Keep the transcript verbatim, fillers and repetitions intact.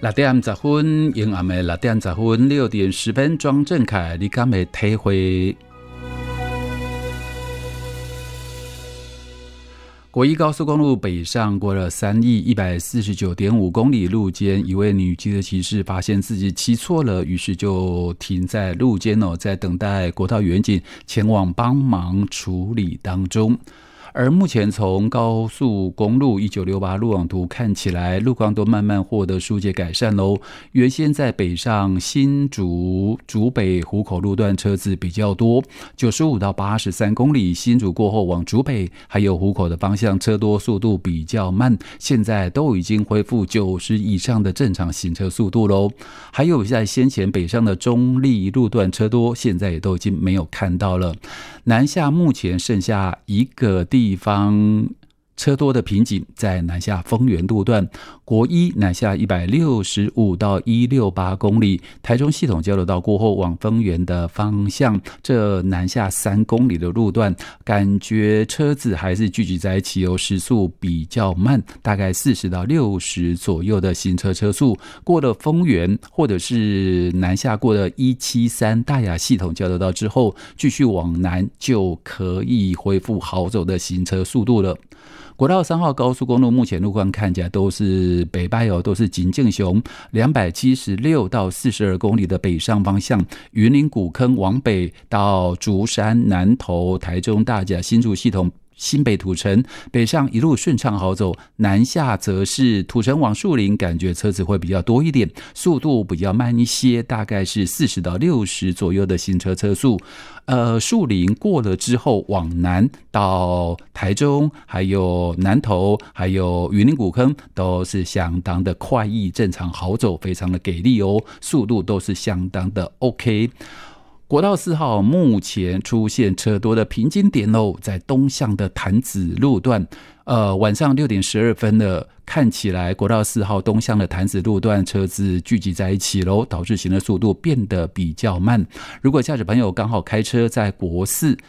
六点十分，阴暗的六点十分，六点十分，庄正凯，你敢会体会？国一高速公路北上过了三亿一百四十九点五公里路肩，一位女机车骑士发现自己骑错了，于是就停在路肩哦，在等待国道员警前往帮忙处理当中。而目前从高速公路一九六八路网图看起来，路况都慢慢获得疏解改善喽。原先在北上新竹竹北湖口路段车子比较多，九十五到八十三公里，新竹过后往竹北还有湖口的方向车多，速度比较慢，现在都已经恢复九十以上的正常行车速度喽。还有在先前北上的中立路段车多，现在也都已经没有看到了。南下目前剩下一个地方车多的瓶颈，在南下丰原路段，国一南下一百六十五到一百六十八公里，台中系统交流道过后往丰原的方向，这南下三公里的路段，感觉车子还是聚集在一起，有时速比较慢，大概四十到六十左右的行车车速。过了丰原或者是南下过了一七三大雅系统交流道之后，继续往南就可以恢复好走的行车速度了。国道三号高速公路目前路况看起来都是北拜哦，都是景正雄两百七十六到四十二公里的北上方向，云林古坑往北到竹山南投台中大甲新竹系统新北土城北上一路顺畅好走，南下则是土城往树林，感觉车子会比较多一点，速度比较慢一些，大概是四十到六十左右的行车车速。呃，树林过了之后往南到台中还有南投还有云林古坑都是相当的快意正常好走，非常的给力哦，速度都是相当的 OK。国道四号目前出现车多的瓶颈点喽，在东向的潭子路段，呃，晚上六点十二分了，看起来国道四号东向的潭子路段车子聚集在一起喽，导致行的速度变得比较慢。如果驾驶朋友刚好开车在国四